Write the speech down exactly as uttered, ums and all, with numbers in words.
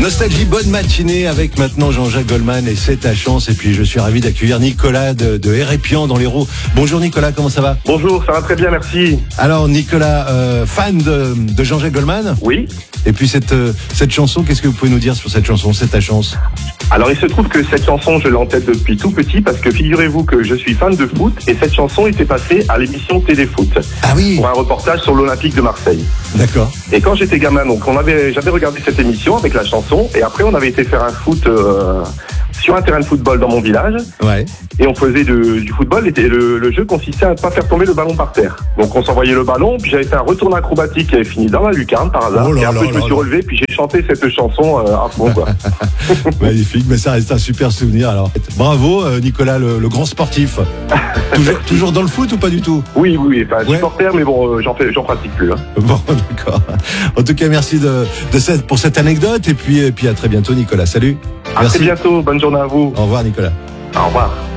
Nostalgie, bonne matinée avec maintenant Jean-Jacques Goldman et c'est ta chance. Et puis je suis ravi d'accueillir Nicolas de, de Hérépian dans l'Hérault. Bonjour Nicolas, comment ça va? Bonjour, ça va très bien, merci. Alors Nicolas, euh, fan de, de Jean-Jacques Goldman? Oui. Et puis cette, euh, cette chanson, qu'est-ce que vous pouvez nous dire sur cette chanson? C'est ta chance. Alors il se trouve que cette chanson, je l'ai en tête depuis tout petit parce que figurez-vous que je suis fan de foot et cette chanson était passée à l'émission Téléfoot. Ah oui. Pour un reportage sur l'Olympique de Marseille. D'accord. Et quand j'étais gamin, donc on avait, j'avais regardé cette émission avec la chanson et après on avait été faire un foot euh, sur un terrain de football dans mon village. Ouais. Et on faisait de, du football et le, le jeu consistait à ne pas faire tomber le ballon par terre. Donc on s'envoyait le ballon, puis j'avais fait un retour acrobatique qui avait fini dans la lucarne par hasard. Oh là et après là je me là suis là. relevé puis j'ai chanté cette chanson euh, à fond quoi. Magnifique, mais ça reste un super souvenir. Alors, bravo euh, Nicolas, le, le grand sportif. toujours, toujours dans le foot ou pas du tout? Oui, oui, oui, enfin, Ouais. supporter, mais bon, euh, j'en fais, j'en pratique plus. Hein. Bon, d'accord. En tout cas, merci de, de cette, pour cette anecdote et puis, et puis à très bientôt Nicolas. Salut. À Merci. très bientôt, bonne journée à vous. Au revoir Nicolas. Au revoir.